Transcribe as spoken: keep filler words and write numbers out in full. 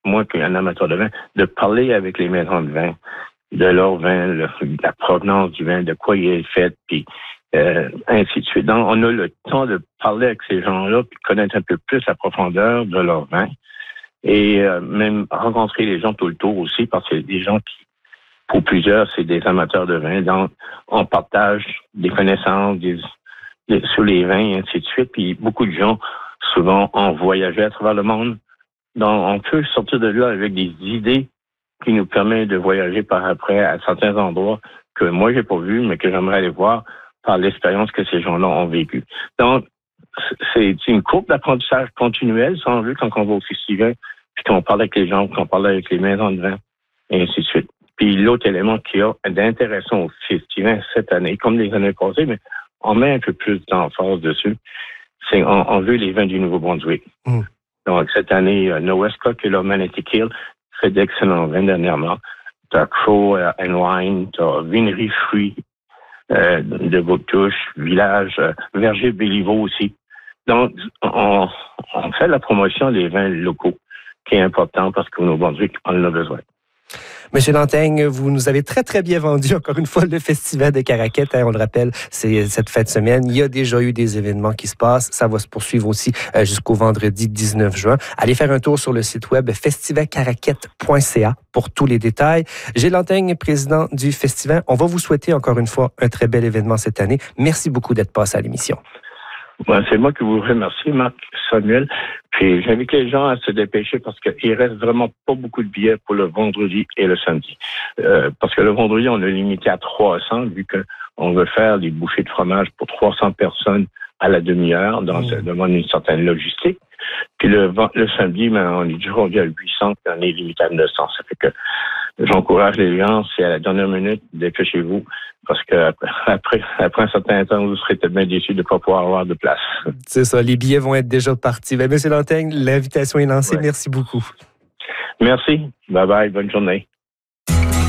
moi qu'un amateur de vin, de parler avec les maisons de vin, de leur vin, le, la provenance du vin, de quoi il est fait, puis euh, ainsi de suite. Donc, on a le temps de parler avec ces gens-là, puis connaître un peu plus la profondeur de leur vin, et euh, même rencontrer les gens tout le tour aussi, parce que des gens qui, pour plusieurs, c'est des amateurs de vin, donc on partage des connaissances des, des, sur les vins, et ainsi de suite, puis beaucoup de gens, souvent, ont voyagé à travers le monde. Donc, on peut sortir de là avec des idées qui nous permettent de voyager par après à certains endroits que moi, j'ai pas vus, mais que j'aimerais aller voir par l'expérience que ces gens-là ont vécue. Donc, c'est une courbe d'apprentissage continuelle, si on veut, quand on va au festival, puis qu'on parle avec les gens, qu'on parle avec les maisons de vin, et ainsi de suite. Puis l'autre élément qu'il y a d'intéressant au festival cette année, comme les années passées, mais on met un peu plus d'emphase dessus, c'est on, on veut les vins du Nouveau-Brunswick. Mm. Donc, cette année, euh, No Westcott et le Magnetic Hill fait d'excellents vins dernièrement. T'as Crow uh, and Wine, t'as Vinerie Fruits euh, de Bouctouche, Village, euh, Verger Béliveau aussi. Donc, on, on fait la promotion des vins locaux, qui est important parce qu'au Nouveau-Brunswick, on en a besoin. Monsieur Lanteigne, vous nous avez très, très bien vendu, encore une fois, le Festival de Caraquette. Hein, on le rappelle, c'est cette fin de semaine. Il y a déjà eu des événements qui se passent. Ça va se poursuivre aussi euh, jusqu'au vendredi dix-neuf juin. Allez faire un tour sur le site web festival caraquette point c a pour tous les détails. Gilles Lanteigne, président du festival. On va vous souhaiter encore une fois un très bel événement cette année. Merci beaucoup d'être passé à l'émission. Ben, c'est moi qui vous remercie, Marc Samuel. Puis j'invite les gens à se dépêcher parce qu'il reste vraiment pas beaucoup de billets pour le vendredi et le samedi. Euh, parce que le vendredi, on est limité à trois cents, vu qu'on veut faire des bouchées de fromage pour trois cents personnes à la demi-heure, donc ça demande une certaine logistique. Puis le, le samedi, ben, on est toujours rendu à huit cents, puis on est limité à neuf cents. Ça fait que j'encourage les gens, c'est à la dernière minute, dépêchez-vous, parce que après, après un certain temps, vous serez peut-être bien déçus de ne pas pouvoir avoir de place. C'est ça, les billets vont être déjà partis. Ben, Monsieur Lanteigne, l'invitation est lancée. Ouais. Merci beaucoup. Merci. Bye bye. Bonne journée.